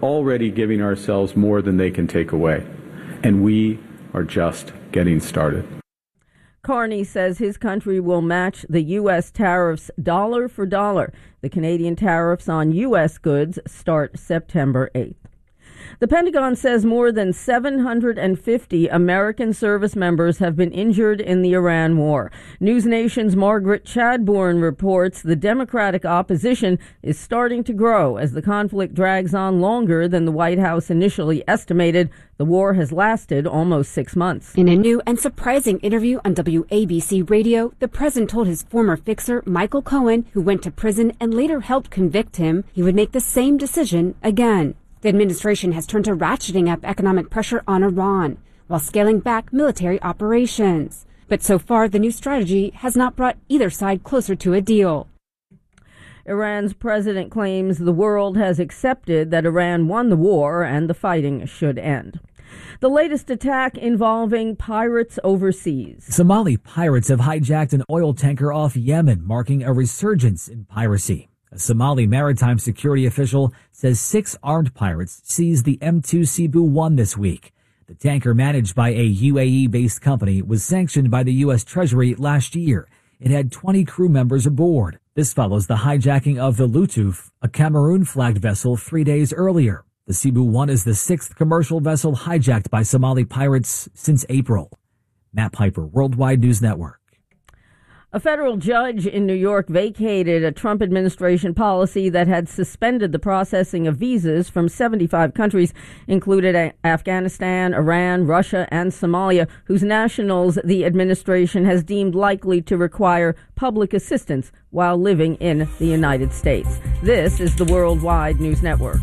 already giving ourselves more than they can take away, and we are just getting started. Carney says his country will match the U.S. tariffs dollar for dollar. The Canadian tariffs on U.S. goods start September 8th. The Pentagon says more than 750 American service members have been injured in the Iran war. News Nation's Margaret Chadbourne reports the Democratic opposition is starting to grow as the conflict drags on longer than the White House initially estimated. The war has lasted almost 6 months. In a new and surprising interview on WABC Radio, the president told his former fixer, Michael Cohen, who went to prison and later helped convict him, he would make the same decision again. The administration has turned to ratcheting up economic pressure on Iran while scaling back military operations. But so far, the new strategy has not brought either side closer to a deal. Iran's president claims the world has accepted that Iran won the war and the fighting should end. The latest attack involving pirates overseas. Somali pirates have hijacked an oil tanker off Yemen, marking a resurgence in piracy. A Somali maritime security official says 6 armed pirates seized the M2 Cebu 1 this week. The tanker, managed by a UAE-based company, was sanctioned by the U.S. Treasury last year. It had 20 crew members aboard. This follows the hijacking of the Lutuf, a Cameroon-flagged vessel, 3 days earlier. The Cebu 1 is the 6th commercial vessel hijacked by Somali pirates since April. Matt Piper, Worldwide News Network. A federal judge in New York vacated a Trump administration policy that had suspended the processing of visas from 75 countries, including Afghanistan, Iran, Russia, and Somalia, whose nationals the administration has deemed likely to require public assistance while living in the United States. This is the Worldwide News Network.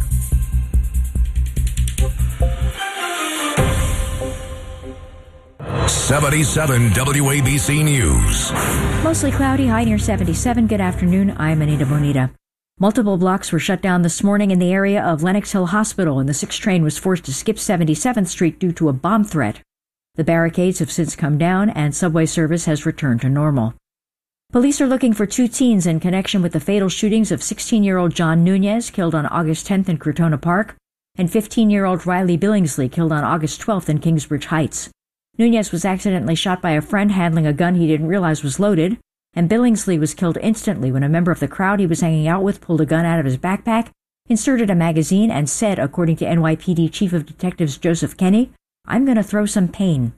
'77 WABC News. Mostly cloudy, high near 77. Good afternoon. I'm Anita Bonita. Multiple blocks were shut down this morning in the area of Lenox Hill Hospital, and the 6 train was forced to skip 77th Street due to a bomb threat. The barricades have since come down, and subway service has returned to normal. Police are looking for 2 teens in connection with the fatal shootings of 16-year-old John Nunez, killed on August 10th in Crotona Park, and 15-year-old Riley Billingsley, killed on August 12th in Kingsbridge Heights. Nunez was accidentally shot by a friend handling a gun he didn't realize was loaded, and Billingsley was killed instantly when a member of the crowd he was hanging out with pulled a gun out of his backpack, inserted a magazine, and said, according to NYPD Chief of Detectives Joseph Kenney, "I'm going to throw some pain."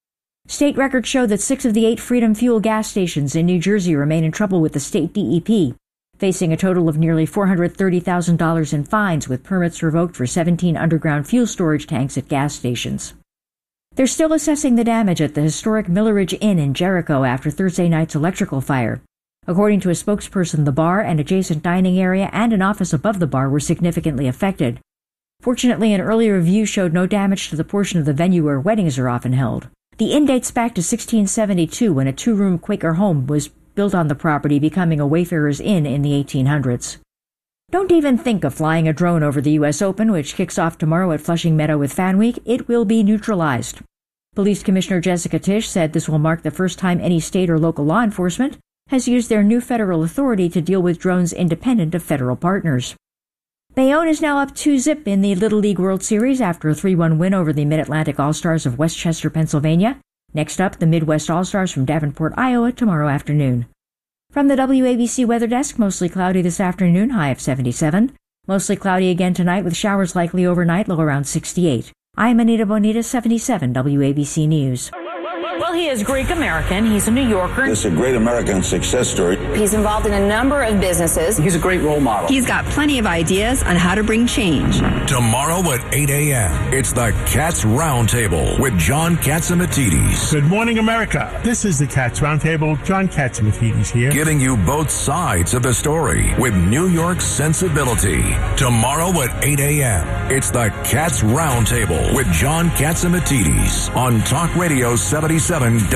State records show that 6 of the 8 Freedom Fuel gas stations in New Jersey remain in trouble with the state DEP, facing a total of nearly $430,000 in fines, with permits revoked for 17 underground fuel storage tanks at gas stations. They're still assessing the damage at the historic Miller Ridge Inn in Jericho after Thursday night's electrical fire. According to a spokesperson, the bar and adjacent dining area and an office above the bar were significantly affected. Fortunately, an earlier review showed no damage to the portion of the venue where weddings are often held. The inn dates back to 1672, when a 2-room Quaker home was built on the property, becoming a Wayfarer's Inn in the 1800s. Don't even think of flying a drone over the U.S. Open, which kicks off tomorrow at Flushing Meadow with Fan Week. It will be neutralized. Police Commissioner Jessica Tisch said this will mark the first time any state or local law enforcement has used their new federal authority to deal with drones independent of federal partners. Bayonne is now up 2-0 in the Little League World Series after a 3-1 win over the Mid-Atlantic All-Stars of Westchester, Pennsylvania. Next up, the Midwest All-Stars from Davenport, Iowa, tomorrow afternoon. From the WABC Weather Desk, mostly cloudy this afternoon, high of 77. Mostly cloudy again tonight with showers likely overnight, low around 68. I'm Anita Bonita, 77 WABC News. Well, he is Greek-American. He's a New Yorker. It's a great American success story. He's involved in a number of businesses. He's a great role model. He's got plenty of ideas on how to bring change. Tomorrow at 8 a.m., it's the Cats Roundtable with John Catsimatidis. Good morning, America. This is the Cats Roundtable. John Catsimatidis here. Giving you both sides of the story with New York sensibility. Tomorrow at 8 a.m., it's the Cats Roundtable with John Catsimatidis on Talk Radio 77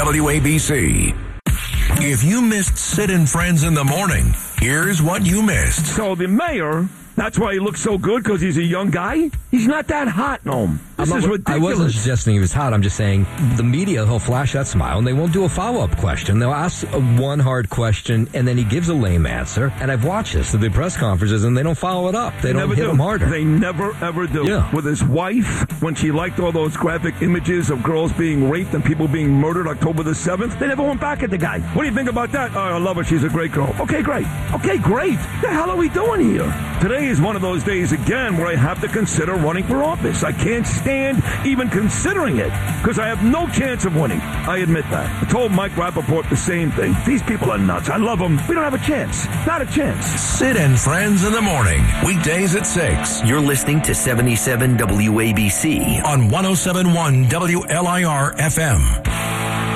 WABC. If you missed Sid and Friends in the Morning, here's what you missed. So the mayor That's why he looks so good, because he's a young guy? He's not that hot, Noam. This is ridiculous. I wasn't suggesting he was hot. I'm just saying the media, he'll flash that smile, and they won't do a follow-up question. They'll ask one hard question, and then he gives a lame answer. And I've watched this at the press conferences, and they don't follow it up. They don't hit him harder. They never, ever do. Yeah. With his wife, when she liked all those graphic images of girls being raped and people being murdered October the 7th, they never went back at the guy. What do you think about that? Oh, I love her. She's a great girl. Okay, great. Okay, great. What the hell are we doing here? Today is one of those days again where I have to consider running for office. I can't stand even considering it because I have no chance of winning. I admit that. I told Mike Rappaport the same thing. These people are nuts. I love them. We don't have a chance. Not a chance. Sid and Friends in the morning. Weekdays at 6. You're listening to 77 WABC on 107.1 WLIR FM.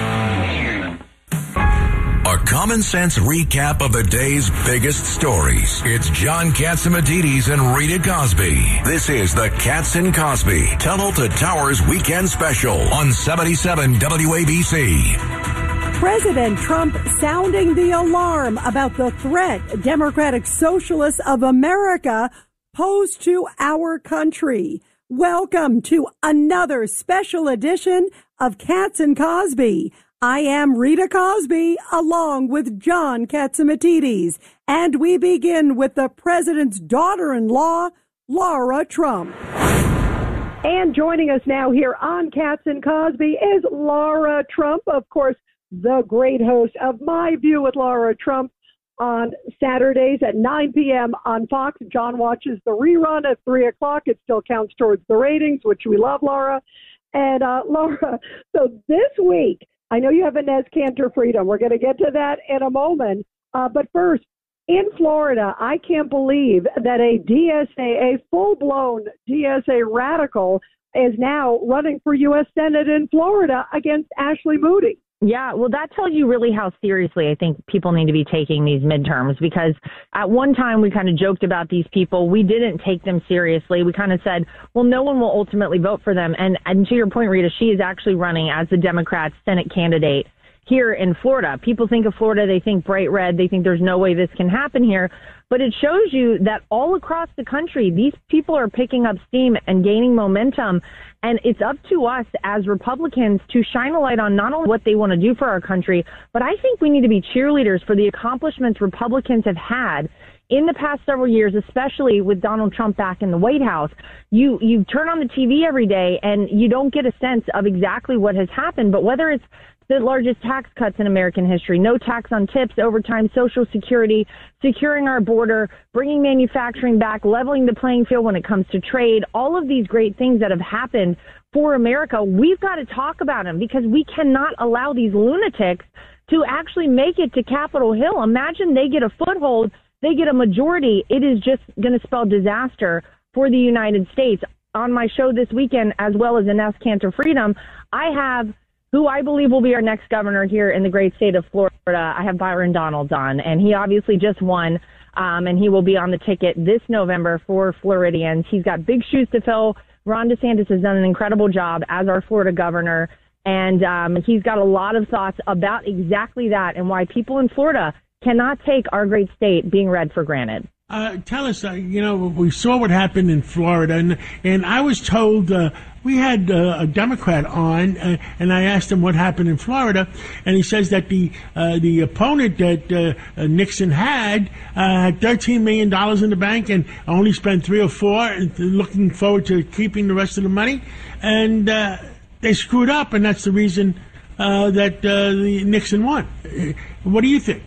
A common sense recap of the day's biggest stories. It's John Catsimatidis and Rita Cosby. This is the Cats and Cosby Tunnel to Towers Weekend Special on 77 WABC. President Trump sounding the alarm about the threat Democratic Socialists of America pose to our country. Welcome to another special edition of Cats and Cosby. I am Rita Cosby, along with John Catsimatidis, and we begin with the president's daughter-in-law, Laura Trump. And joining us now here on Cats and Cosby is Laura Trump, of course, the great host of My View with Laura Trump on Saturdays at 9 p.m. on Fox. John watches the rerun at 3 o'clock. It still counts towards the ratings, which we love, Laura. And Laura, so this week, I know you have Inez Cantor Freedom. We're going to get to that in a moment. But first, in Florida, I can't believe that a DSA, a full-blown DSA radical, is now running for U.S. Senate in Florida against Ashley Moody. Yeah, well, that tells you really how seriously I think people need to be taking these midterms, because at one time we kind of joked about these people. We didn't take them seriously. We kind of said, well, no one will ultimately vote for them. And to your point, Rita, she is actually running as the Democrats' Senate candidate here in Florida. People think of Florida, they think bright red. They think there's no way this can happen here. But it shows you that all across the country, these people are picking up steam and gaining momentum. And it's up to us as Republicans to shine a light on not only what they want to do for our country, but I think we need to be cheerleaders for the accomplishments Republicans have had in the past several years, especially with Donald Trump back in the White House. You turn on the TV every day and you don't get a sense of exactly what has happened. But whether it's the largest tax cuts in American history, no tax on tips, overtime, Social Security, securing our border, bringing manufacturing back, leveling the playing field when it comes to trade, all of these great things that have happened for America, we've got to talk about them because we cannot allow these lunatics to actually make it to Capitol Hill. Imagine they get a foothold, they get a majority. It is just going to spell disaster for the United States. On my show this weekend, as well as Inez Cantor Freedom, I have who I believe will be our next governor here in the great state of Florida. I have Byron Donalds on, and he obviously just won, and he will be on the ticket this November for Floridians. He's got big shoes to fill. Ron DeSantis has done an incredible job as our Florida governor, and he's got a lot of thoughts about exactly that and why people in Florida cannot take our great state being read for granted. Tell us, we saw what happened in Florida, and I was told we had a Democrat on, and I asked him what happened in Florida, and he says that the opponent that Nixon had $13 million in the bank and only spent 3 or 4, and looking forward to keeping the rest of the money, and they screwed up, and that's the reason that Nixon won. What do you think?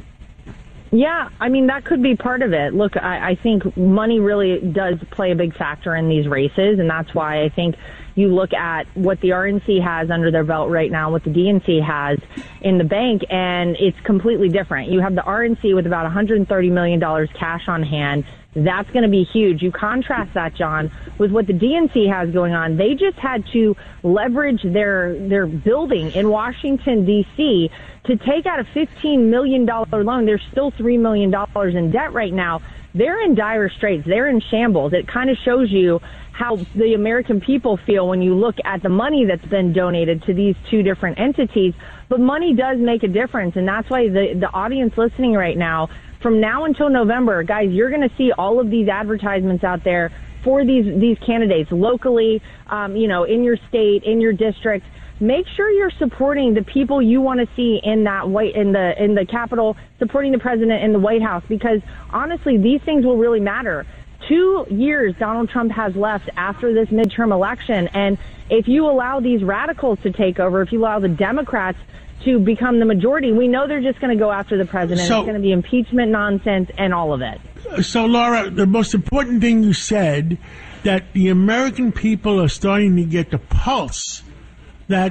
Yeah, I mean, that could be part of it. Look, I think money really does play a big factor in these races, and that's why I think you look at what the RNC has under their belt right now, what the DNC has in the bank, and it's completely different. You have the RNC with about $130 million cash on hand. That's going to be huge. You contrast that, John, with what the DNC has going on. They just had to leverage their building in Washington, D.C. to take out a $15 million loan. They're still $3 million in debt right now. They're in dire straits. They're in shambles. It kind of shows you how the American people feel when you look at the money that's been donated to these two different entities. But money does make a difference, and that's why the audience listening right now, from now until November, guys, you're going to see all of these advertisements out there for these candidates locally, in your state, in your district. Make sure you're supporting the people you want to see in the Capitol, supporting the president in the White House, because honestly, these things will really matter. 2 years Donald Trump has left after this midterm election, and if you allow these radicals to take over, if you allow the Democrats to become the majority, we know they're just going to go after the president. So, it's going to be impeachment nonsense and all of it. So, Laura, the most important thing you said, that the American people are starting to get the pulse that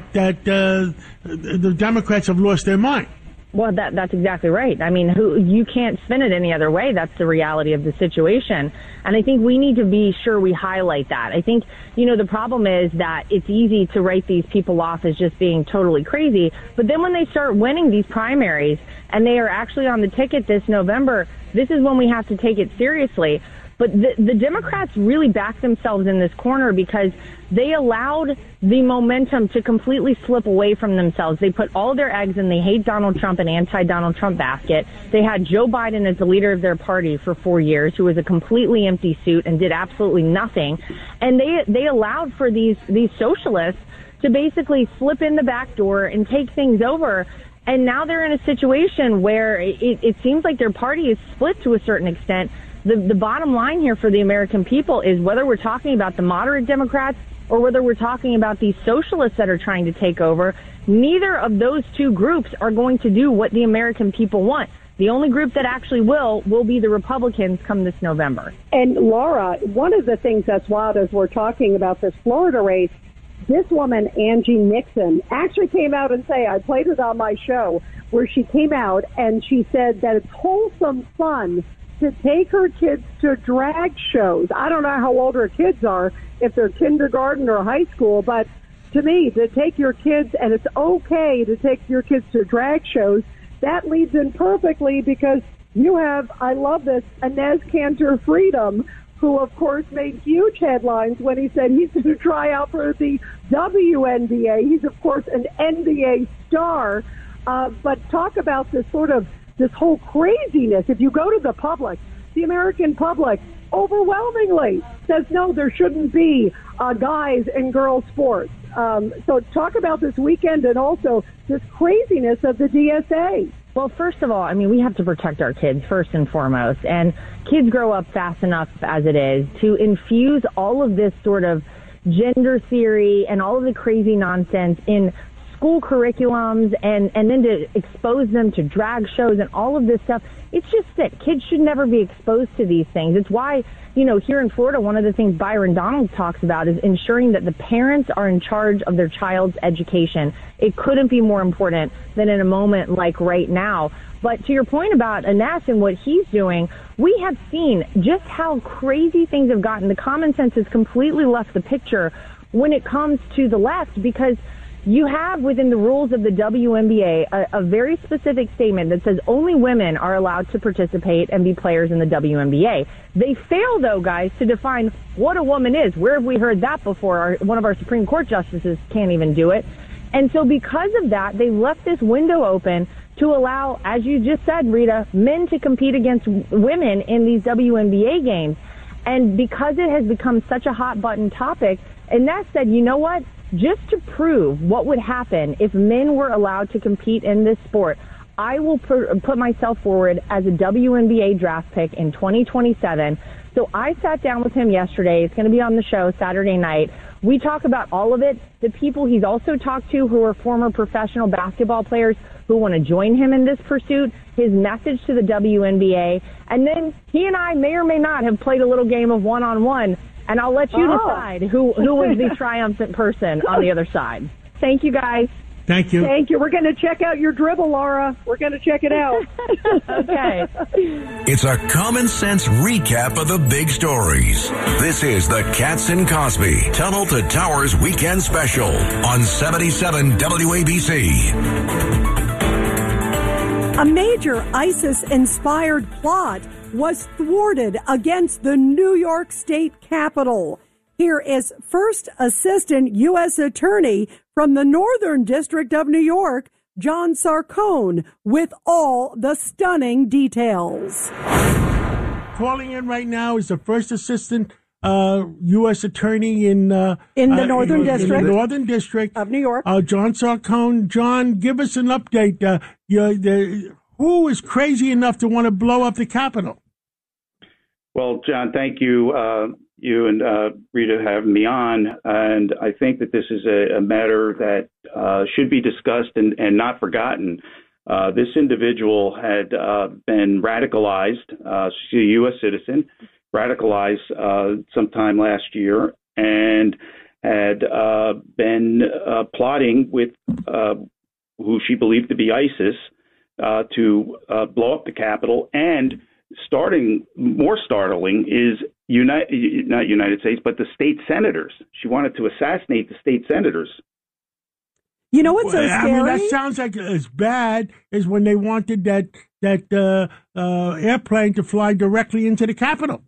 the Democrats have lost their mind. Well, that's exactly right. I mean, you can't spin it any other way. That's the reality of the situation. And I think we need to be sure we highlight that. I think, the problem is that it's easy to write these people off as just being totally crazy. But then when they start winning these primaries and they are actually on the ticket this November, this is when we have to take it seriously. But the Democrats really backed themselves in this corner because they allowed the momentum to completely slip away from themselves. They put all their eggs in the hate Donald Trump and anti-Donald Trump basket. They had Joe Biden as the leader of their party for 4 years, who was a completely empty suit and did absolutely nothing. And they allowed for these socialists to basically slip in the back door and take things over. And now they're in a situation where it seems like their party is split to a certain extent. The bottom line here for the American people is whether we're talking about the moderate Democrats or whether we're talking about these socialists that are trying to take over, neither of those two groups are going to do what the American people want. The only group that actually will be the Republicans come this November. And Laura, one of the things that's wild as we're talking about this Florida race, this woman, Angie Nixon, actually came out and I played it on my show, where she came out and she said that it's wholesome fun to take her kids to drag shows. I don't know how old her kids are, if they're kindergarten or high school, but to me, to take your kids, and it's okay to take your kids to drag shows, that leads in perfectly because you have, I love this, Inez Cantor Freedom, who of course made huge headlines when he said he's going to try out for the WNBA. He's of course an NBA star, but talk about this whole craziness. If you go to the public, the American public overwhelmingly says, no, there shouldn't be guys and girls sports. So talk about this weekend and also this craziness of the DSA. Well, first of all, I mean, we have to protect our kids first and foremost. And kids grow up fast enough as it is to infuse all of this sort of gender theory and all of the crazy nonsense in school curriculums and then to expose them to drag shows and all of this stuff. It's just sick. Kids should never be exposed to these things. It's why, here in Florida, one of the things Byron Donalds talks about is ensuring that the parents are in charge of their child's education. It couldn't be more important than in a moment like right now. But to your point about Inez and what he's doing, we have seen just how crazy things have gotten. The common sense has completely left the picture when it comes to the left, because you have within the rules of the WNBA a very specific statement that says only women are allowed to participate and be players in the WNBA. They fail, though, guys, to define what a woman is. Where have we heard that before? One of our Supreme Court justices can't even do it. And so because of that, they left this window open to allow, as you just said, Rita, men to compete against women in these WNBA games. And because it has become such a hot button topic, and that said, you know what? Just to prove what would happen if men were allowed to compete in this sport, I will put myself forward as a WNBA draft pick in 2027. So I sat down with him yesterday. It's going to be on the show Saturday night. We talk about all of it. The people he's also talked to who are former professional basketball players who want to join him in this pursuit, his message to the WNBA. And then he and I may or may not have played a little game of one-on-one. And I'll let you decide who was the triumphant person on the other side. Thank you, guys. Thank you. Thank you. We're going to check out your dribble, Laura. We're going to check it out. Okay. It's a common sense recap of the big stories. This is the Katz and Cosby Tunnel to Towers Weekend Special on 77 WABC. A major ISIS-inspired plot was thwarted against the New York State Capitol. Here is First Assistant U.S. Attorney from the Northern District of New York, John Sarcone with all the stunning details. Calling in right now is the first assistant U.S. attorney in the Northern District. In the Northern District of New York. John Sarcone. John, give us an update. Who is crazy enough to want to blow up the Capitol? Well, John, thank you. You and Rita having me on. And I think that this is a matter that should be discussed and not forgotten. This individual had been radicalized. She's a U.S. citizen, radicalized sometime last year, and had been plotting with who she believed to be ISIS to blow up the Capitol. And more startling is not United States, but the state senators. She wanted to assassinate the state senators. You know what's so scary? I mean, that sounds like as bad as when they wanted that airplane to fly directly into the Capitol.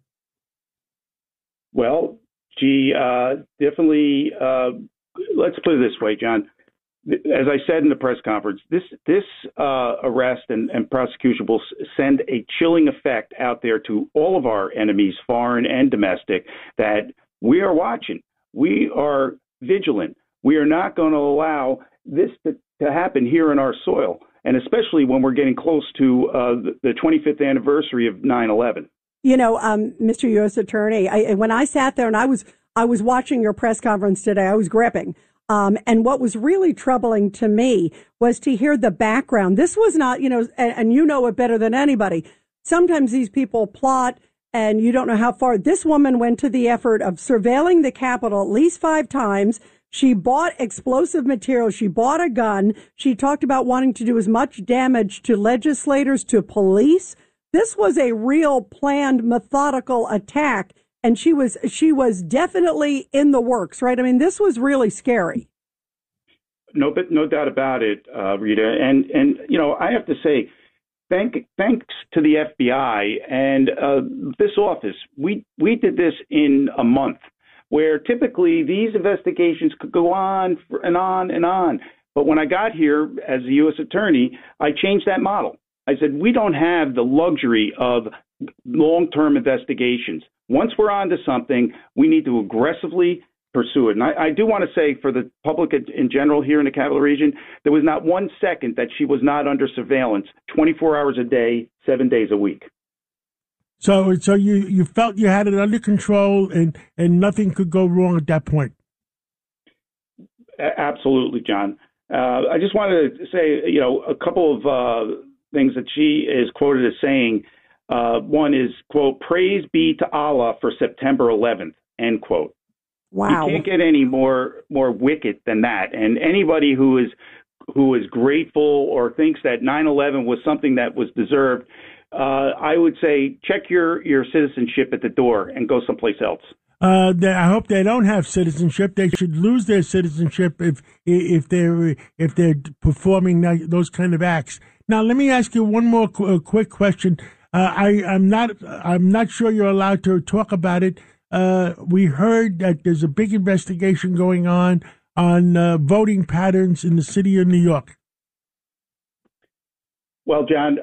Well, she definitely. Let's put it this way, John. As I said in the press conference, this arrest and prosecution will send a chilling effect out there to all of our enemies, foreign and domestic, that we are watching. We are vigilant. We are not going to allow this to happen here in our soil, and especially when we're getting close to the 25th anniversary of 9/11. You know, Mr. U.S. Attorney, when I sat there and I was watching your press conference today, I was gripping. And what was really troubling to me was to hear the background. This was not, and you know it better than anybody. Sometimes these people plot and you don't know how far. This woman went to the effort of surveilling the Capitol at least 5 times. She bought explosive material. She bought a gun. She talked about wanting to do as much damage to legislators, to police. This was a real planned, methodical attack. And she was definitely in the works, right? I mean, this was really scary. No doubt about it, Rita. And I have to say, thanks to the FBI and this office, we did this in a month, where typically these investigations could go on and on and on. But when I got here as a U.S. attorney, I changed that model. I said, we don't have the luxury of long-term investigations. Once we're onto something, we need to aggressively pursue it. And I do want to say, for the public in general here in the Capital Region, there was not 1 second that she was not under surveillance, 24 hours a day, 7 days a week. So you felt you had it under control and nothing could go wrong at that point. Absolutely, John. I just wanted to say, a couple of things that she is quoted as saying. One is, quote, "Praise be to Allah for September 11th," end quote. Wow. You can't get any more wicked than that. And anybody who is grateful or thinks that 9/11 was something that was deserved, I would say check your citizenship at the door and go someplace else. I hope they don't have citizenship. They should lose their citizenship if they're performing those kind of acts. Now, let me ask you one more quick question. I'm not sure you're allowed to talk about it. We heard that there's a big investigation going on voting patterns in the city of New York. Well, John,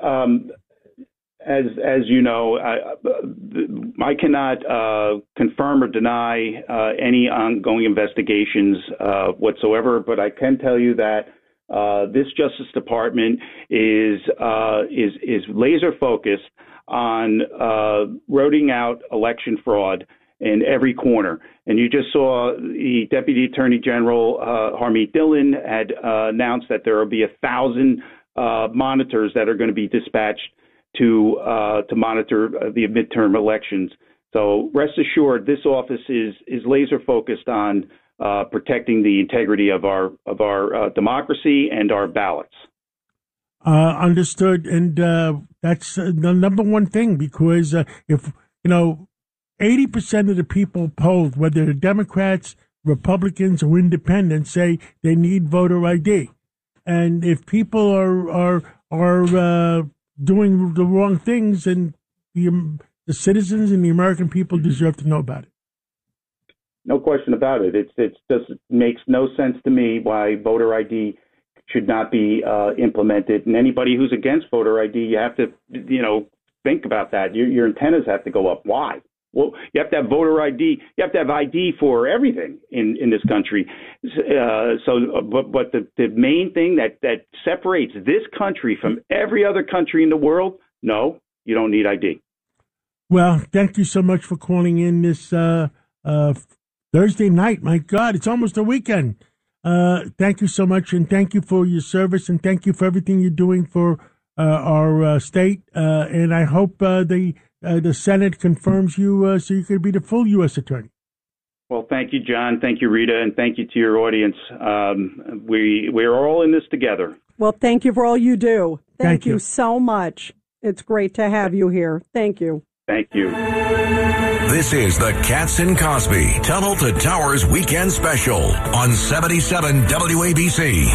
as you know, I cannot confirm or deny any ongoing investigations whatsoever, but I can tell you that this Justice Department is laser focused on rooting out election fraud in every corner. And you just saw the Deputy Attorney General Harmeet Dillon had announced that there will be 1,000 monitors that are going to be dispatched to monitor the midterm elections. So rest assured, this office is laser focused on protecting the integrity of our democracy and our ballots. Understood, and that's the number one thing, because if 80% of the people polled, whether they're Democrats, Republicans, or Independents, say they need voter ID, and if people are doing the wrong things, then the citizens and the American people deserve to know about it. No question about it. It just makes no sense to me why voter ID should not be implemented. And anybody who's against voter ID, you have to, think about that. Your antennas have to go up. Why? Well, you have to have voter ID. You have to have ID for everything in this country. But the main thing that separates this country from every other country in the world, no, you don't need ID. Well, thank you so much for calling in this Thursday night. My God, it's almost a weekend. Thank you so much, and thank you for your service, and thank you for everything you're doing for our state. And I hope the Senate confirms you so you can be the full U.S. attorney. Well, thank you, John. Thank you, Rita, and thank you to your audience. We're all in this together. Well, thank you for all you do. Thank you so much. It's great to have you here. Thank you. Thank you. This is the Katz and Cosby Tunnel to Towers Weekend Special on 77 WABC.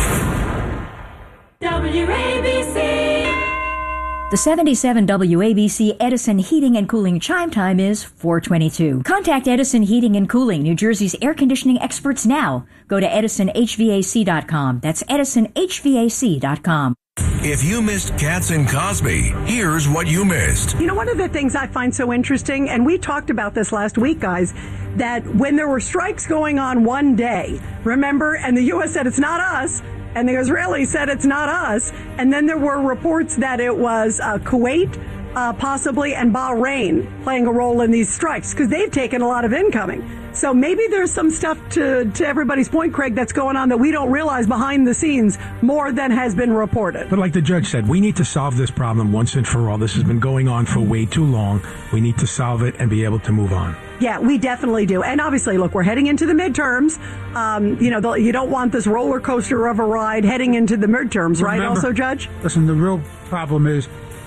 The 77 WABC Edison Heating and Cooling chime time is 4:22. Contact Edison Heating and Cooling, New Jersey's air conditioning experts now. Go to edisonhvac.com. That's edisonhvac.com. If you missed Katz and Cosby, here's what you missed. You know, one of the things I find so interesting, and we talked about this last week, guys, that when there were strikes going on one day, remember, and the U.S. said it's not us, and the Israelis said it's not us, and then there were reports that it was Kuwait, possibly, and Bahrain playing a role in these strikes, because they've taken a lot of incoming. So maybe there's some stuff, to everybody's point, Craig, that's going on that we don't realize behind the scenes more than has been reported. But like the judge said, we need to solve this problem once and for all. This has been going on for way too long. We need to solve it and be able to move on. Yeah, we definitely do. And obviously, look, we're heading into the midterms. You don't want this roller coaster of a ride heading into the midterms, right? Remember, also, Judge? Listen, the real problem is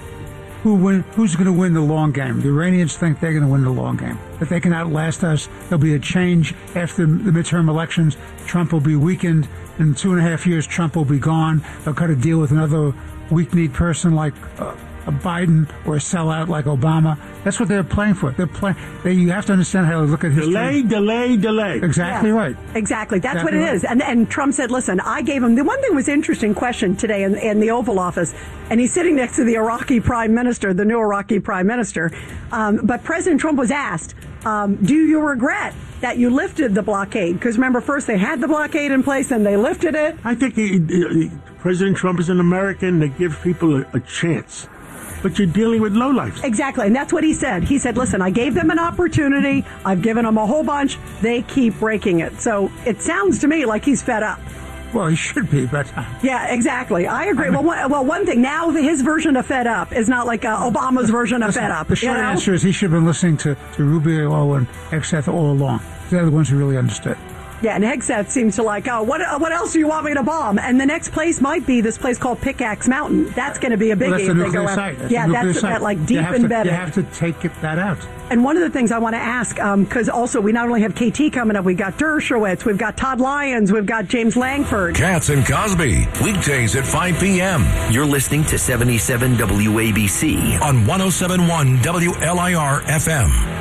who's going to win the long game. The Iranians think they're going to win the long game. If they can outlast us, there'll be a change after the midterm elections. Trump will be weakened. In 2.5 years, Trump will be gone. They'll cut a deal with another weak-kneed person like a Biden or a sellout like Obama. That's what they're playing for. You have to understand how to look at history. Delay. Exactly right. Exactly. That's what it is. And Trump said, listen, I gave him, the one thing was interesting question today in the Oval Office, and he's sitting next to the Iraqi prime minister, the new Iraqi prime minister. But President Trump was asked, do you regret that you lifted the blockade? Because remember, first they had the blockade in place, and they lifted it. I think President Trump is an American that gives people a chance. But you're dealing with lowlifes. Exactly, and that's what he said. He said, listen, I gave them an opportunity. I've given them a whole bunch. They keep breaking it. So it sounds to me like he's fed up. Well, he should be, but... Yeah, exactly. I agree. Well, one thing, now his version of fed up is not like Obama's version of fed up. The short answer is he should have been listening to Rubio and Hegseth all along. They're the ones who really understood. Yeah, and Hegseth seems to like, what else do you want me to bomb? And the next place might be this place called Pickaxe Mountain. That's going to be a biggie. Well, that's the nuclear site. That's that like deep embedded. You have to take that out. And one of the things I want to ask, because also we not only have KT coming up, we've got Dershowitz, we've got Todd Lyons, we've got James Langford. Katz and Cosby, weekdays at 5 p.m. You're listening to 77 WABC on 107.1 WLIR FM.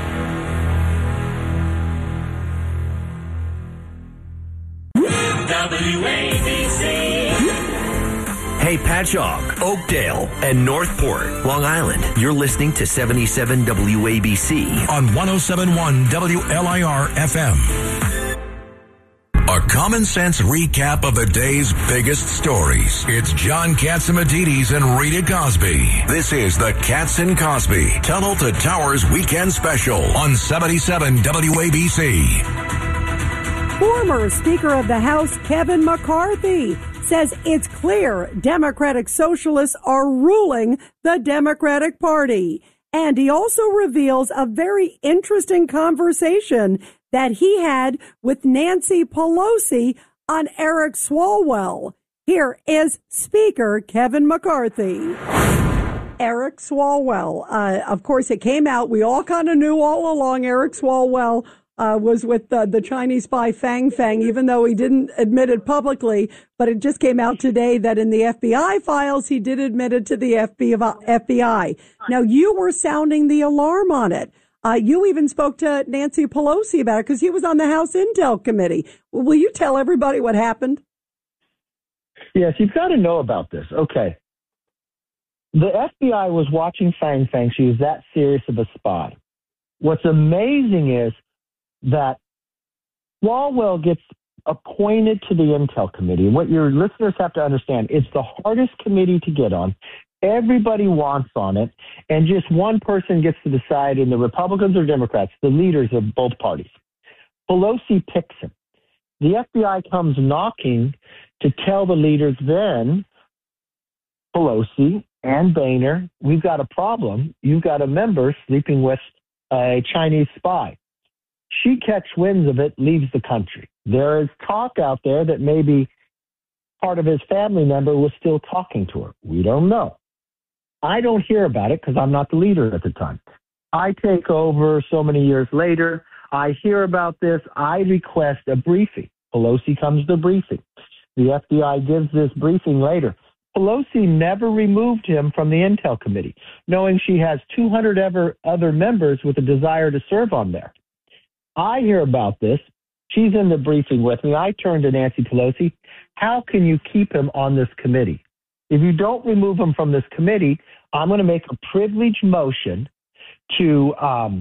WABC. Hey, Patchogue, Oakdale, and Northport, Long Island. You're listening to 77 WABC on 107.1 WLIR FM. A common sense recap of the day's biggest stories. It's John Catsimatidis and Rita Cosby. This is the Katz and Cosby Tunnel to Towers Weekend Special on 77 WABC. Former Speaker of the House Kevin McCarthy says it's clear Democratic Socialists are ruling the Democratic Party. And he also reveals a very interesting conversation that he had with Nancy Pelosi on Eric Swalwell. Here is Speaker Kevin McCarthy. Eric Swalwell. Of course, it came out. We all kind of knew all along Eric Swalwell was with the Chinese spy Fang Fang, even though he didn't admit it publicly. But it just came out today that in the FBI files, he did admit it to the FBI. Now, you were sounding the alarm on it. You even spoke to Nancy Pelosi about it because he was on the House Intel Committee. Will you tell everybody what happened? Yes, you've got to know about this. Okay. The FBI was watching Fang Fang. She was that serious of a spy. What's amazing is that Swalwell gets appointed to the Intel Committee. What your listeners have to understand, it's the hardest committee to get on. Everybody wants on it, and just one person gets to decide, in the Republicans or Democrats, the leaders of both parties. Pelosi picks him. The FBI comes knocking to tell the leaders then, Pelosi and Boehner, we've got a problem. You've got a member sleeping with a Chinese spy. She catch winds of it, leaves the country. There is talk out there that maybe part of his family member was still talking to her. We don't know. I don't hear about it because I'm not the leader at the time. I take over so many years later. I hear about this. I request a briefing. Pelosi comes to briefing. The FBI gives this briefing later. Pelosi never removed him from the Intel Committee, knowing she has 200 other members with a desire to serve on there. I hear about this. She's in the briefing with me. I turn to Nancy Pelosi. How can you keep him on this committee? If you don't remove him from this committee, I'm going to make a privilege motion to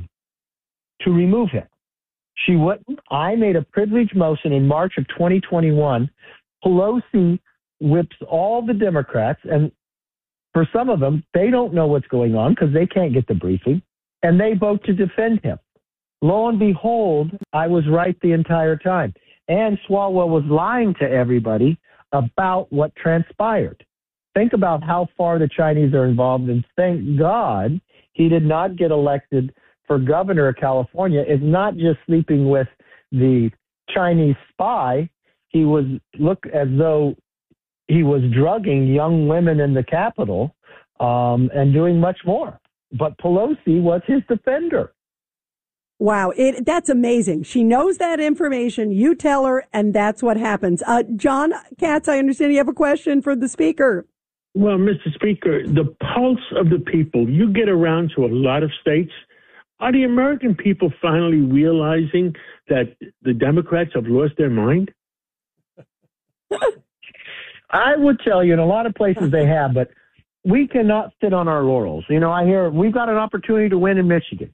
remove him. She wouldn't. I made a privilege motion in March of 2021. Pelosi whips all the Democrats, and for some of them, they don't know what's going on because they can't get the briefing, and they vote to defend him. Lo and behold, I was right the entire time. And Swalwell was lying to everybody about what transpired. Think about how far the Chinese are involved, and thank God he did not get elected for governor of California. It's not just sleeping with the Chinese spy. He was look as though he was drugging young women in the Capitol and doing much more. But Pelosi was his defender. Wow, that's amazing. She knows that information. You tell her, and that's what happens. John Katz, I understand you have a question for the speaker. Well, Mr. Speaker, the pulse of the people, you get around to a lot of states. Are the American people finally realizing that the Democrats have lost their mind? I would tell you in a lot of places they have, but we cannot sit on our laurels. You know, I hear we've got an opportunity to win in Michigan,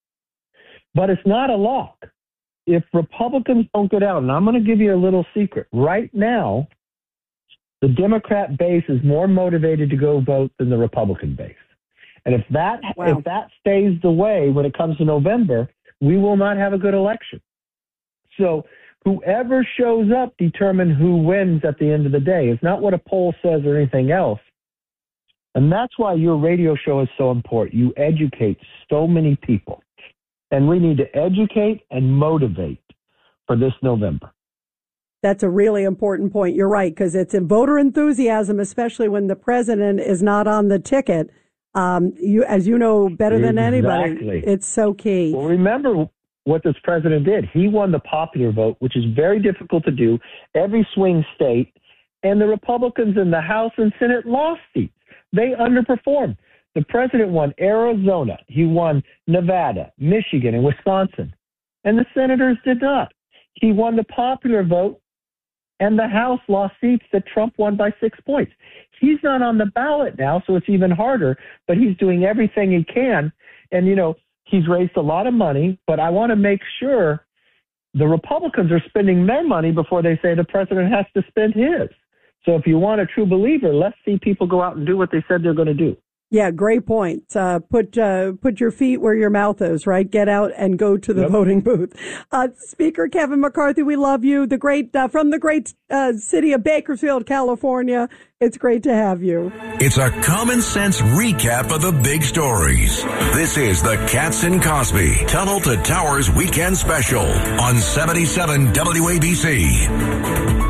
but it's not a lock. If Republicans don't get out, and I'm going to give you a little secret. Right now, the Democrat base is more motivated to go vote than the Republican base. And if that stays the way when it comes to November, we will not have a good election. So whoever shows up determine who wins at the end of the day. It's not what a poll says or anything else. And that's why your radio show is so important. You educate so many people. And we need to educate and motivate for this November. That's a really important point. You're right, because it's in voter enthusiasm, especially when the president is not on the ticket. As you know better than anybody, it's so key. Well, remember what this president did. He won the popular vote, which is very difficult to do, every swing state, and the Republicans in the House and Senate lost seats. They underperformed. The president won Arizona. He won Nevada, Michigan, and Wisconsin. And the senators did not. He won the popular vote, and the House lost seats that Trump won by 6 points. He's not on the ballot now, so it's even harder, but he's doing everything he can. And, you know, he's raised a lot of money, but I want to make sure the Republicans are spending their money before they say the president has to spend his. So if you want a true believer, let's see people go out and do what they said they're going to do. Yeah, great point. Put your feet where your mouth is, right? Get out and go to the voting booth. Speaker Kevin McCarthy, we love you. The great from the great city of Bakersfield, California. It's great to have you. It's a common sense recap of the big stories. This is the Katz and Cosby Tunnel to Towers Weekend Special on 77 WABC.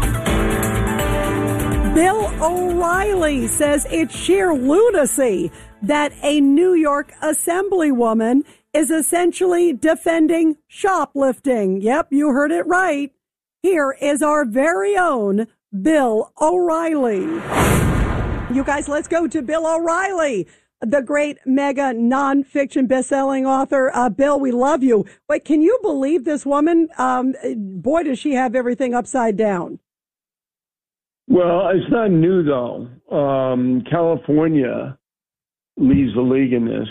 Bill O'Reilly says it's sheer lunacy that a New York assemblywoman is essentially defending shoplifting. Yep, you heard it right. Here is our very own Bill O'Reilly. You guys, let's go to Bill O'Reilly, the great mega nonfiction best-selling author. Bill, we love you. But can you believe this woman? Boy, does she have everything upside down. Well, it's not new, though. California leads the league in this.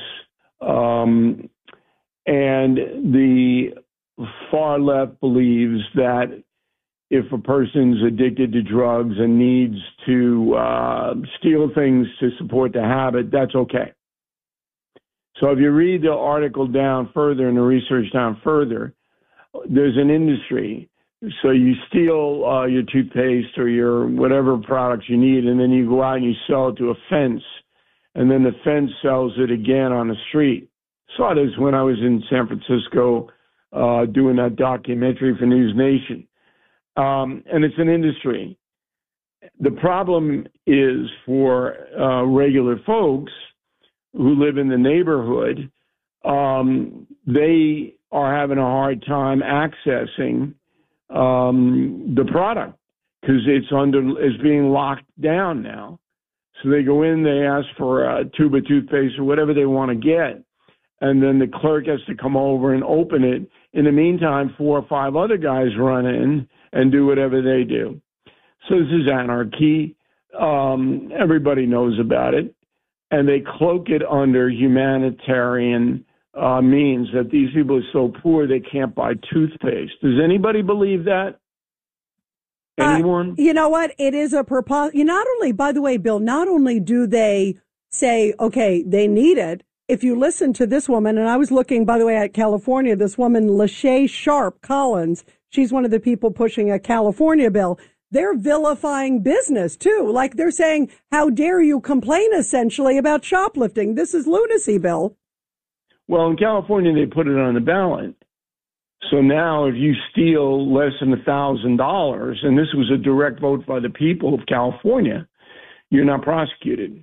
And the far left believes that if a person's addicted to drugs and needs to steal things to support the habit, that's okay. So if you read the article down further and the research down further, there's an industry. So you steal your toothpaste or your whatever products you need, and then you go out and you sell it to a fence, and then the fence sells it again on the street. Saw this when I was in San Francisco doing that documentary for News Nation. And it's an industry. The problem is for regular folks who live in the neighborhood, they are having a hard time accessing the product because it's being locked down now. So they go in, they ask for a tube of toothpaste or whatever they want to get, and then the clerk has to come over and open it. In the meantime, 4 or 5 other guys run in and do whatever they do. So this is anarchy. Everybody knows about it. And they cloak it under humanitarian means that these people are so poor they can't buy toothpaste. Does anybody believe that? Anyone? You know what? It is a not only, by the way, Bill, not only do they say, okay, they need it. If you listen to this woman, and I was looking, by the way, at California, this woman, Lachey Sharp Collins, she's one of the people pushing a California bill. They're vilifying business, too. Like they're saying, how dare you complain, essentially, about shoplifting? This is lunacy, Bill. Well, in California, they put it on the ballot. So now if you steal less than $1,000, and this was a direct vote by the people of California, you're not prosecuted.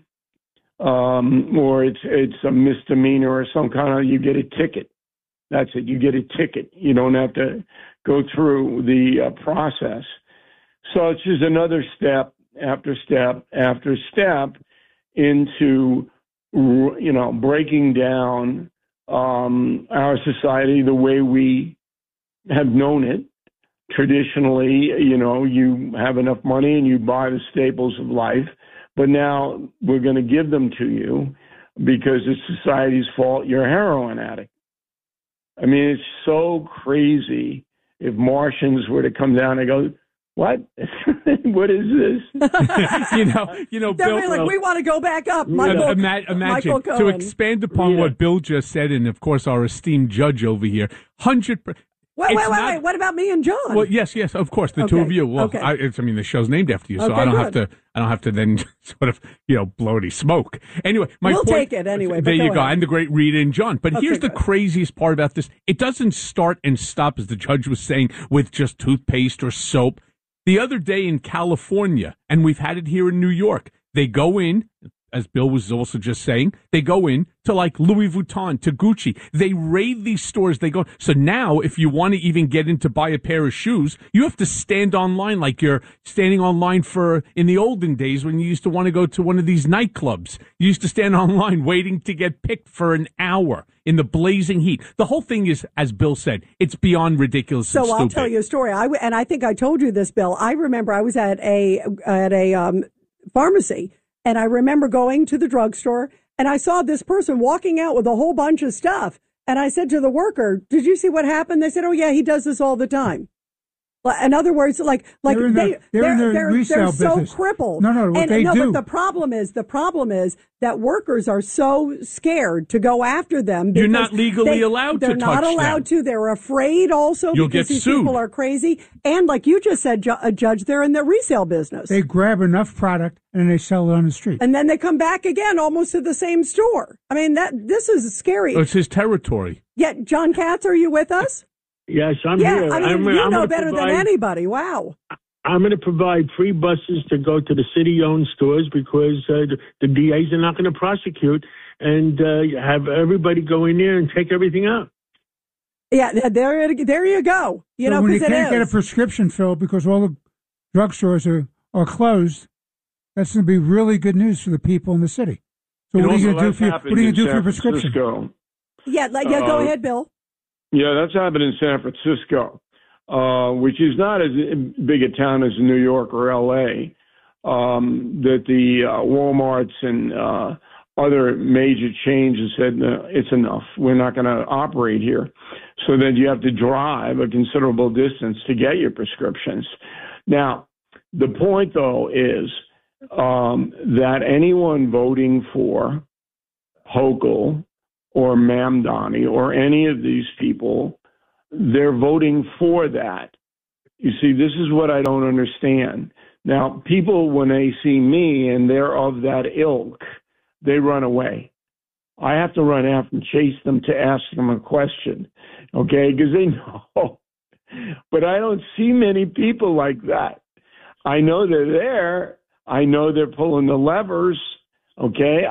Or it's a misdemeanor or some kind of, you get a ticket. That's it. You get a ticket. You don't have to go through the process. So it's just another step after step after step into, breaking down our society the way we have known it. Traditionally, you have enough money and you buy the staples of life. But now we're going to give them to you because it's society's fault you're a heroin addict. I mean, it's so crazy. If Martians were to come down and go, what? What is this? Bill, like, we want to go back up. Michael imagine Cohen. To expand upon what Bill just said, and of course our esteemed judge over here, 100%. Wait. What about me and John? Well, yes, of course, the two of you. Well, okay. The show's named after you, so okay, I don't have to then sort of, blow any smoke. Anyway, we'll take it anyway. There you go, and the great Rita and John. But here's the good. craziest part about this: it doesn't start and stop, as the judge was saying, with just toothpaste or soap. The other day in California, and we've had it here in New York, they go in, as Bill was also just saying, they go in to like Louis Vuitton, to Gucci. They raid these stores. They go. So now if you want to even get in to buy a pair of shoes, you have to stand online like you're standing online for in the olden days when you used to want to go to one of these nightclubs. You used to stand online waiting to get picked for an hour in the blazing heat. The whole thing is, as Bill said, it's beyond ridiculous and stupid. I'll tell you a story. And I think I told you this, Bill. I remember I was at a pharmacy. And I remember going to the drugstore, and I saw this person walking out with a whole bunch of stuff. And I said to the worker, "Did you see what happened?" They said, "Oh yeah, he does this all the time." In other words, they're so crippled. No, what they do. But the problem is that workers are so scared to go after them. You're not legally allowed to touch them. They're not allowed to. They're afraid also You'll because get these sued. people are crazy. And like you just said, Judge, they're in the resale business. They grab enough product and then they sell it on the street. And then they come back again almost to the same store. I mean, this is scary. It's his territory. Yeah, John Katz, are you with us? Yes, I'm yeah, here. I mean, you know better than anybody. Wow. I'm going to provide free buses to go to the city-owned stores because the DAs are not going to prosecute and have everybody go in there and take everything out. Yeah, there you go. When you can't get a prescription filled because all the drugstores are closed, that's going to be really good news for the people in the city. So what are you going to do for your prescription? Yeah, go ahead, Bill. Yeah, that's happened in San Francisco, which is not as big a town as New York or L.A., that the Walmarts and other major chains have said, no, it's enough. We're not going to operate here. So then you have to drive a considerable distance to get your prescriptions. Now, the point, though, is that anyone voting for Hochul or Mamdani or any of these people, they're voting for that. You see, this is what I don't understand. Now, people, when they see me and they're of that ilk, they run away. I have to run after and chase them to ask them a question, okay, because they know. But I don't see many people like that. I know they're there. I know they're pulling the levers, okay?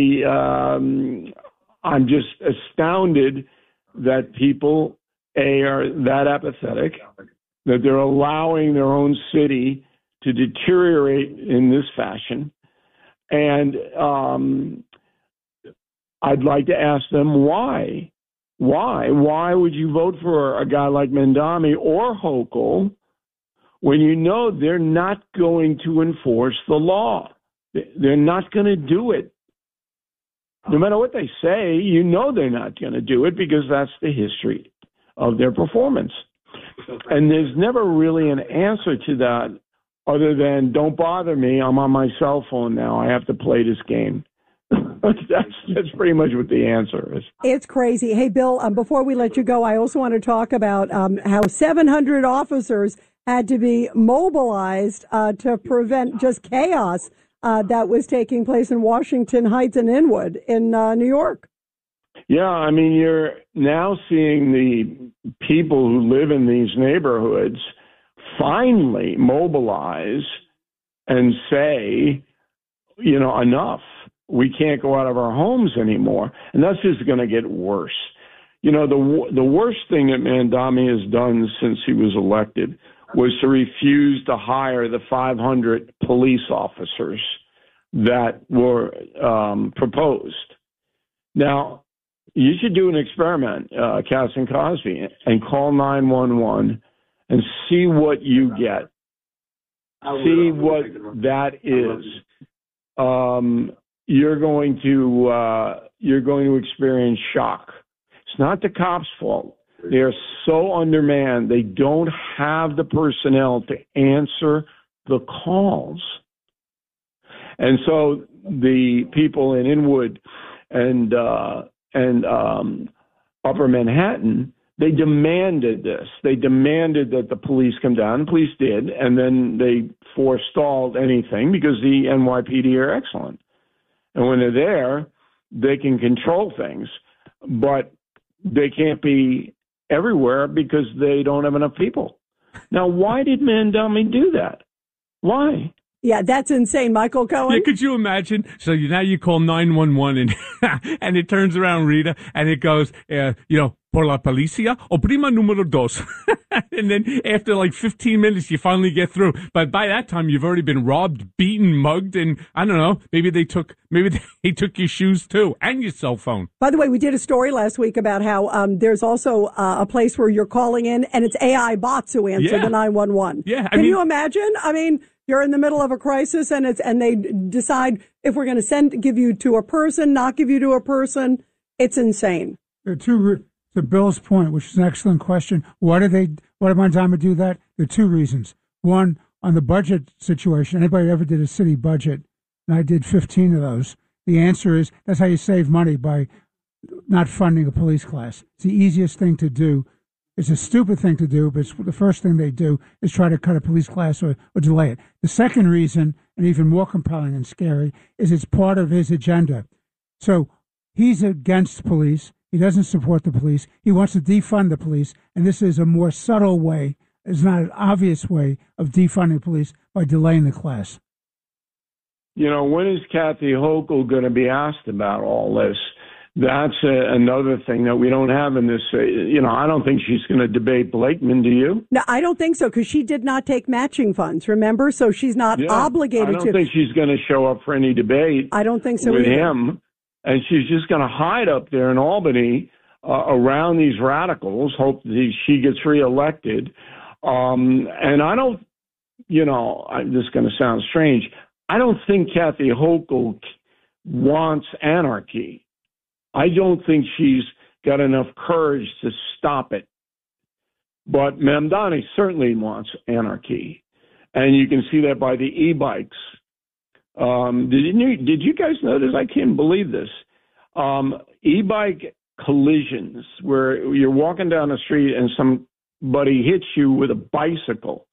I'm just astounded that people, are that apathetic, that they're allowing their own city to deteriorate in this fashion. And I'd like to ask them why. Why would you vote for a guy like Mamdani or Hochul when you know they're not going to enforce the law? They're not going to do it. No matter what they say, you know they're not going to do it because that's the history of their performance. And there's never really an answer to that other than, don't bother me, I'm on my cell phone now, I have to play this game. That's pretty much what the answer is. It's crazy. Hey, Bill, before we let you go, I also want to talk about how 700 officers had to be mobilized to prevent just chaos that was taking place in Washington Heights and Inwood in New York. Yeah, I mean, you're now seeing the people who live in these neighborhoods finally mobilize and say, you know, enough. We can't go out of our homes anymore. And that's just going to get worse. You know, the worst thing that Mamdani has done since he was elected was to refuse to hire the 500 police officers that were proposed. Now, you should do an experiment, Cass and Cosby, and call 911 and see what you get. See what that is. You're going to experience shock. It's not the cops' fault. They are so undermanned. They don't have the personnel to answer the calls. And so the people in Inwood and Upper Manhattan, they demanded this. They demanded that the police come down. The police did, and then they forestalled anything because the NYPD are excellent. And when they're there, they can control things, but they can't be everywhere because they don't have enough people. Now, why did Mamdani do that? Why? Yeah, that's insane, Michael Cohen. Yeah, could you imagine? So now you call 911 and it turns around, Rita, and it goes, por la policía, o prima número dos. And then after like 15 minutes, you finally get through. But by that time, you've already been robbed, beaten, mugged, and I don't know, maybe they took your shoes too, and your cell phone. By the way, we did a story last week about how there's also a place where you're calling in, and it's AI bots who answer the 911. Yeah, Can you imagine? I mean, you're in the middle of a crisis, and they decide if we're going to give you to a person, not give you to a person. It's insane. There are two. To Bill's point, which is an excellent question, why did Mamdani do that? There are two reasons. One, on the budget situation, anybody ever did a city budget, and I did 15 of those, the answer is that's how you save money, by not funding a police class. It's the easiest thing to do. It's a stupid thing to do, but it's the first thing they do is try to cut a police class or delay it. The second reason, and even more compelling and scary, is it's part of his agenda. So he's against police. He doesn't support the police. He wants to defund the police, and this is a more subtle way, it's not an obvious way of defunding police by delaying the class. You know, when is Kathy Hochul going to be asked about all this? That's another thing that we don't have in this. I don't think she's going to debate Blakeman, do you? No, I don't think so, because she did not take matching funds, remember? So she's not obligated to. I don't think she's going to show up for any debate. I don't think so with either. him. And she's just going to hide up there in Albany around these radicals, hope that she gets reelected. And I don't this is going to sound strange. I don't think Kathy Hochul wants anarchy. I don't think she's got enough courage to stop it. But Mamdani certainly wants anarchy. And you can see that by the e-bikes. Did you guys notice? I can't believe this. E-bike collisions where you're walking down the street and somebody hits you with a bicycle.